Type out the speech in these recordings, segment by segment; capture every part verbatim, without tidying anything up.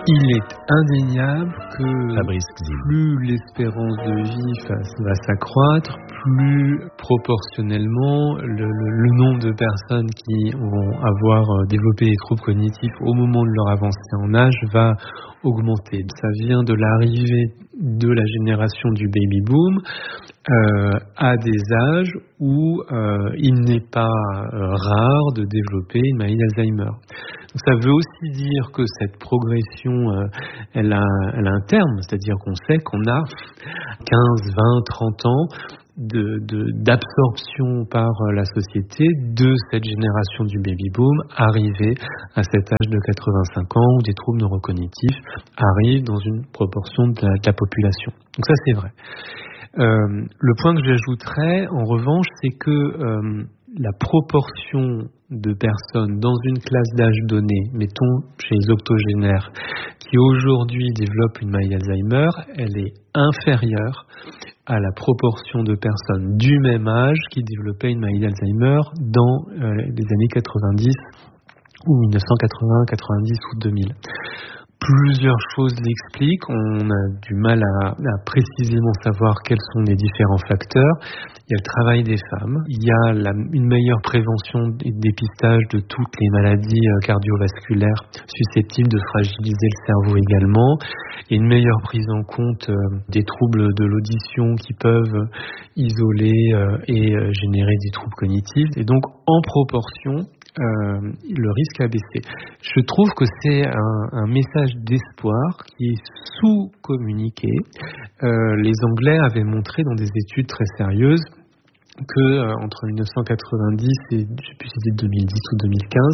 Il est indéniable que Fabrice plus l'espérance de vie va s'accroître, plus proportionnellement le, le, le nombre de personnes qui vont avoir développé des troubles cognitifs au moment de leur avancée en âge va augmenter. Ça vient de l'arrivée de la génération du baby boom euh, à des âges où euh, il n'est pas euh, rare de développer une maladie d'Alzheimer. Donc ça veut aussi dire que cette progression, euh, elle, a, elle a un terme, c'est-à-dire qu'on sait qu'on a quinze, vingt, trente ans de, de, d'absorption par la société de cette génération du baby-boom arrivée à cet âge de quatre-vingt-cinq ans où des troubles neurocognitifs arrivent dans une proportion de la, de la population. Donc ça c'est vrai. Euh, le point que j'ajouterais en revanche, c'est que euh, la proportion de personnes dans une classe d'âge donnée, mettons chez les octogénaires, qui aujourd'hui développent une maladie d'Alzheimer, elle est inférieure à la proportion de personnes du même âge qui développaient une maladie d'Alzheimer dans euh, les années quatre-vingt-dix ou mille neuf cent quatre-vingts, quatre-vingt-dix ou deux mille. Plusieurs choses l'expliquent. On a du mal à, à précisément savoir quels sont les différents facteurs. Il y a le travail des femmes. Il y a la, une meilleure prévention et dépistage de toutes les maladies cardiovasculaires susceptibles de fragiliser le cerveau également. Et une meilleure prise en compte des troubles de l'audition qui peuvent isoler et générer des troubles cognitifs. Et donc, en proportion, Euh, le risque a baissé. Je trouve que c'est un, un message d'espoir qui est sous-communiqué. Euh, les Anglais avaient montré dans des études très sérieuses que euh, entre mille neuf cent quatre-vingt-dix et je sais plus si c'était deux mille dix ou deux mille quinze,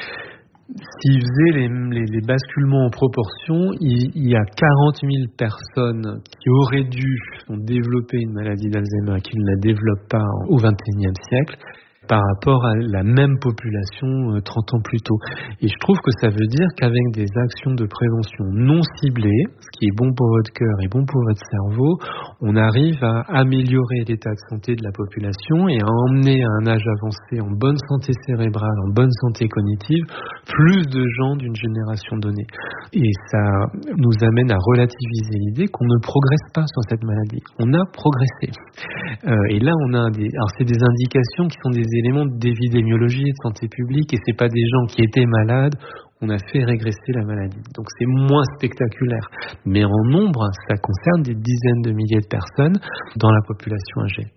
s'ils faisaient les, les, les basculements en proportion, il, il y a quarante mille personnes qui auraient dû développer une maladie d'Alzheimer et qui ne la développent pas au vingt et unième siècle. Par rapport à la même population euh, trente ans plus tôt. Et je trouve que ça veut dire qu'avec des actions de prévention non ciblées, ce qui est bon pour votre cœur et bon pour votre cerveau, on arrive à améliorer l'état de santé de la population et à emmener à un âge avancé en bonne santé cérébrale, en bonne santé cognitive, plus de gens d'une génération donnée. Et ça nous amène à relativiser l'idée qu'on ne progresse pas sur cette maladie. On a progressé. Euh, et là, on a des, alors c'est des indications qui sont des éléments d'évidémiologie et de santé publique, et c'est pas des gens qui étaient malades, on a fait régresser la maladie. Donc c'est moins spectaculaire. Mais en nombre, ça concerne des dizaines de milliers de personnes dans la population âgée.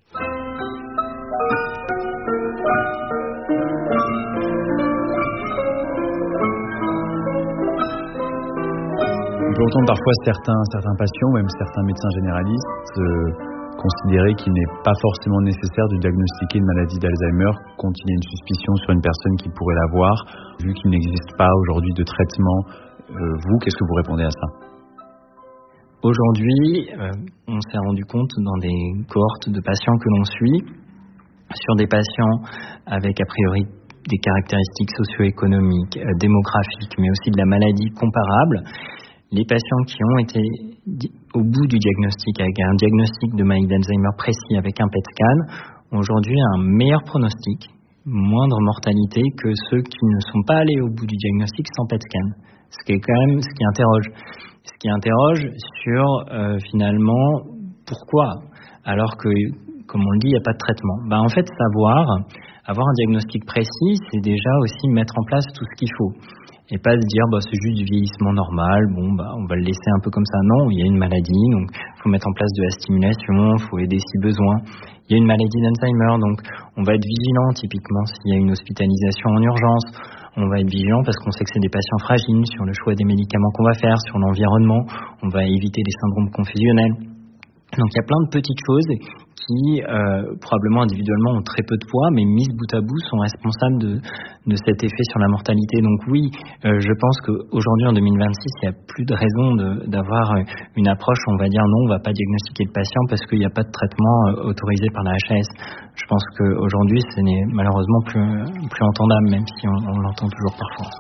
On peut entendre parfois certains, certains patients, même certains médecins généralistes, euh, considérer qu'il n'est pas forcément nécessaire de diagnostiquer une maladie d'Alzheimer quand il y a une suspicion sur une personne qui pourrait l'avoir, vu qu'il n'existe pas aujourd'hui de traitement. Euh, vous, qu'est-ce que vous répondez à ça ? Aujourd'hui, euh, on s'est rendu compte dans des cohortes de patients que l'on suit, sur des patients avec a priori des caractéristiques socio-économiques, euh, démographiques, mais aussi de la maladie comparable. Les patients qui ont été au bout du diagnostic, avec un diagnostic de maladie d'Alzheimer précis avec un P E T scan, ont aujourd'hui un meilleur pronostic, moindre mortalité que ceux qui ne sont pas allés au bout du diagnostic sans P E T scan. Ce qui est quand même ce qui interroge. Ce qui interroge sur euh, finalement pourquoi, alors que, comme on le dit, il n'y a pas de traitement. Ben, en fait, savoir, avoir un diagnostic précis, c'est déjà aussi mettre en place tout ce qu'il faut. Et pas se dire, bah, c'est juste du vieillissement normal, bon, bah, on va le laisser un peu comme ça. Non, il y a une maladie, donc il faut mettre en place de la stimulation, il faut aider si besoin. Il y a une maladie d'Alzheimer, donc on va être vigilant, typiquement, s'il y a une hospitalisation en urgence. On va être vigilant parce qu'on sait que c'est des patients fragiles sur le choix des médicaments qu'on va faire, sur l'environnement. On va éviter les syndromes confusionnels. Donc il y a plein de petites choses qui euh, probablement individuellement ont très peu de poids, mais mises bout à bout sont responsables de, de cet effet sur la mortalité. Donc oui, euh, je pense qu'aujourd'hui en deux mille vingt-six, il n'y a plus de raison de, d'avoir une approche où on va dire non, on ne va pas diagnostiquer le patient parce qu'il n'y a pas de traitement euh, autorisé par la H A S. Je pense qu'aujourd'hui, ce n'est malheureusement plus, plus entendable, même si on, on l'entend toujours parfois.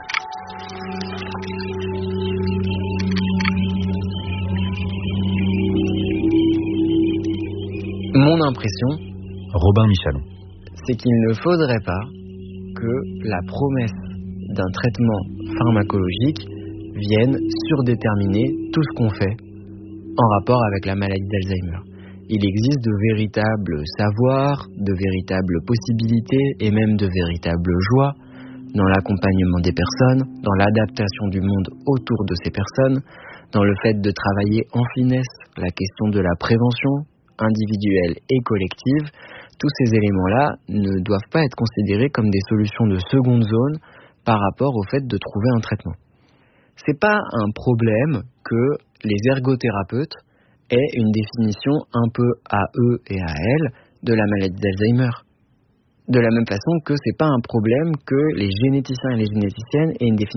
Mon impression, Robin Michalon, c'est qu'il ne faudrait pas que la promesse d'un traitement pharmacologique viennent surdéterminer tout ce qu'on fait en rapport avec la maladie d'Alzheimer. Il existe de véritables savoirs, de véritables possibilités et même de véritables joies dans l'accompagnement des personnes, dans l'adaptation du monde autour de ces personnes, dans le fait de travailler en finesse la question de la prévention individuelle et collective. Tous ces éléments-là ne doivent pas être considérés comme des solutions de seconde zone par rapport au fait de trouver un traitement. C'est pas un problème que les ergothérapeutes aient une définition un peu à eux et à elles de la maladie d'Alzheimer. De la même façon que c'est pas un problème que les généticiens et les généticiennes aient une définition